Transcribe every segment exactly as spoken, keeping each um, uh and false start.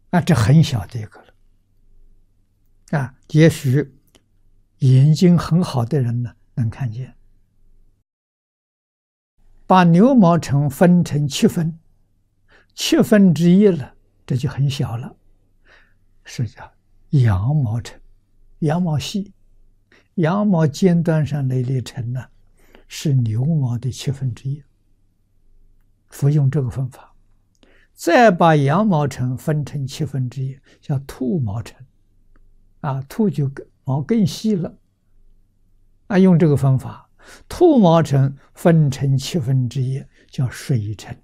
啊，这很小的一个了啊，也许眼睛很好的人呢能看见。把牛毛尘分成七分，七分之一了，这就很小了，是叫羊毛尘，羊毛细，羊毛尖端上那粒尘呢，是牛毛的七分之一。佛用这个分法，再把羊毛尘分成七分之一，叫兔毛尘，啊，兔就毛更细了，啊，用这个方法。兔毛尘分成七分之一，叫水尘。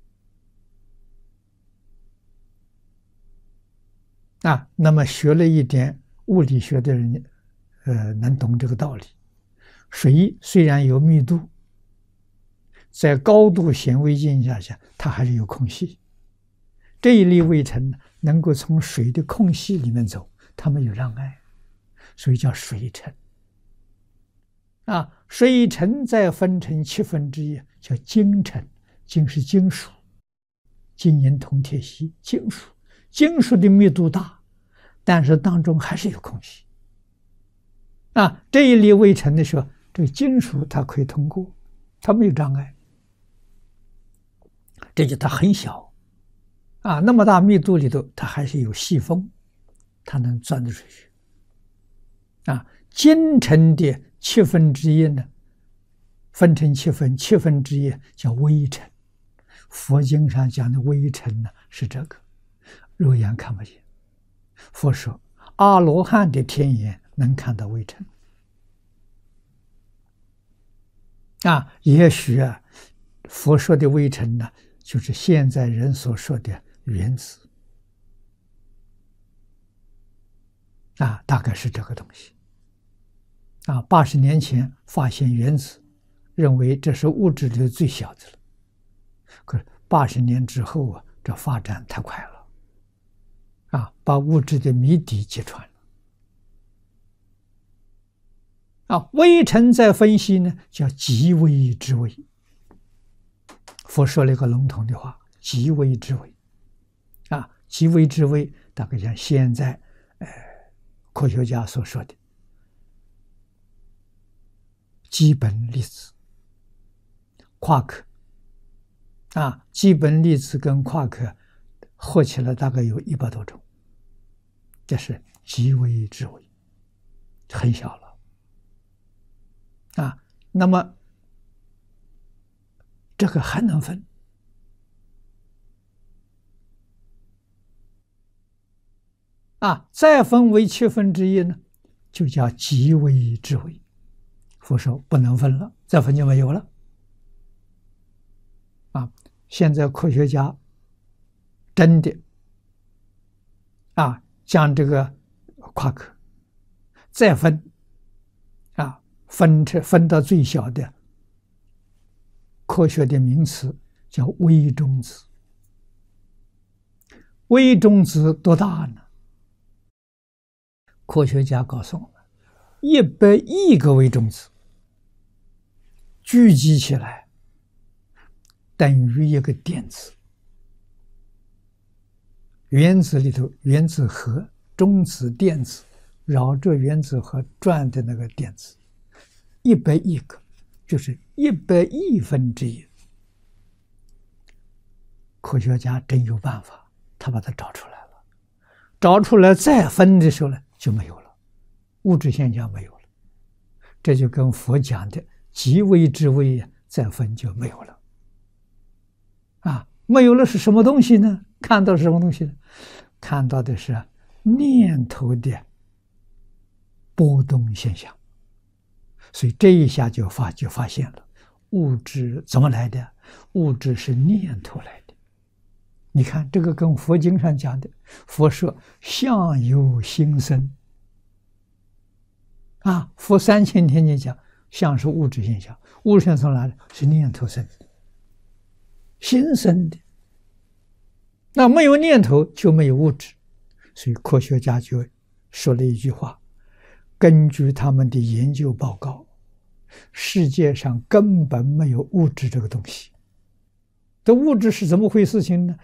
啊，那么学了一点物理学的人，呃，能懂这个道理。水虽然有密度，在高度显微镜下下，它还是有空隙。这一粒微尘能够从水的空隙里面走，它没有障碍，所以叫水尘。啊，水尘再分成七分之一，叫金尘。金是金属，金银铜铁锡，金属。金属的密度大，但是当中还是有空隙。啊，这一粒微尘的时候，这个金属它可以通过，它没有障碍。这就它很小，啊，那么大密度里头，它还是有细缝，它能钻得出去。啊，金尘的七分之一呢，分成七分，七分之一叫微尘。佛经上讲的微尘呢，是这个，肉眼看不见。佛说，阿罗汉的天眼能看到微尘。啊，也许啊，佛说的微尘呢，就是现在人所说的原子。啊，大概是这个东西。啊，八十年前发现原子，认为这是物质里最小的了。可是八十年之后啊，这发展太快了，啊，把物质的谜底揭穿了。啊，微尘再分析呢，叫极微之微。佛说了一个笼统的话，极微之微。啊，极微之微，大概像现在呃科学家所说的基本粒子，夸克。啊，基本粒子跟夸克合起来大概有一百多种，这是极微之微，很小了。啊，那么这个还能分。啊，再分为七分之一呢，就叫极微之微。佛说不能分了，再分就没有了。啊，现在科学家真的啊，将这个夸克再分啊，分成分到最小的科学的名词叫微中子。微中子多大呢？科学家告诉我们，一百亿个微中子聚集起来，等于一个电子。原子里头，原子核、中子、电子绕着原子核转的那个电子，一百亿个，就是一百亿分之一。科学家真有办法，他把它找出来了。找出来再分的时候呢，就没有了，物质现象没有了。这就跟佛讲的极微之微再分就没有了。啊，没有了是什么东西呢？看到是什么东西呢？看到的是念头的波动现象。所以这一下就发就发现了，物质怎么来的？物质是念头来的。你看这个跟佛经上讲的，佛说相由心生。啊，佛三千天经讲，相是物质现象，物质现象从哪里？是念头生的，心生的。那没有念头就没有物质，所以科学家就说了一句话：根据他们的研究报告，世界上根本没有物质这个东西。这物质是怎么回事情呢？